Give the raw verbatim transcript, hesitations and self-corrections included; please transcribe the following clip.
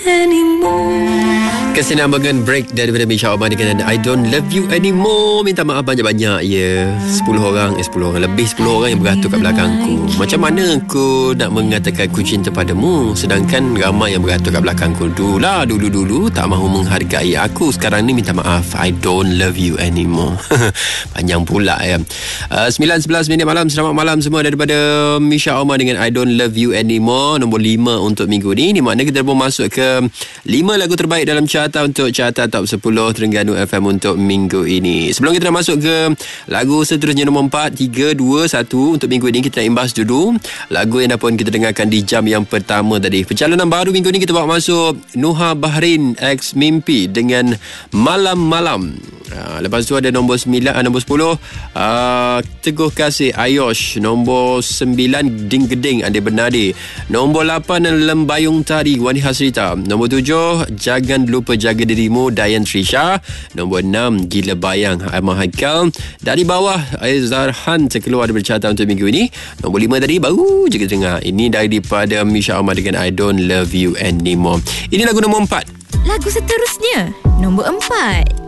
anymore. Kesinambungan break daripada Misha Omar dengan I Don't Love You Anymore. Minta maaf banyak-banyak ya. sepuluh orang, eh sepuluh orang, lebih sepuluh orang yang beratur kat belakangku. Macam mana aku nak mengatakan aku cinta padamu sedangkan ramai yang beratur kat belakangku. Dulu lah, dulu-dulu tak mahu menghargai aku. Sekarang ni minta maaf, I don't love you anymore. Panjang pula ya. uh, sembilan sebelas minit malam. Selamat malam semua daripada Misha Omar dengan I Don't Love You Anymore. Nombor lima untuk minggu ni. Di mana kita pun masuk ke lima lagu terbaik dalam chart untuk carta top sepuluh Terengganu F M untuk minggu ini. Sebelum kita nak masuk ke lagu seterusnya nombor empat, tiga, dua, satu untuk minggu ini, kita nak imbas dulu lagu yang dah pun kita dengarkan di jam yang pertama tadi. Perjalanan baru minggu ini kita bawa masuk Nuha Bahrain X Mimpi dengan Malam-Malam. Uh, lepas tu ada nombor sembilan, uh, nombor sepuluh uh, Teguh Kasih Ayosh. Nombor sembilan Ding Geding Ade Bernadi. Nombor lapan Lembayung Tari Wani Hasrita. Nombor tujuh Jangan Lupa Jaga Dirimu Dayan Trisha. Nombor enam Gila Bayang Aiman Haikal. Dari bawah Aizar Han terkeluar dari carta untuk minggu ini. Nombor lima tadi baru je kita dengar. Ini daripada Misha Omar dengan I Don't Love You Anymore. Ini lagu nombor empat. Lagu seterusnya nombor empat.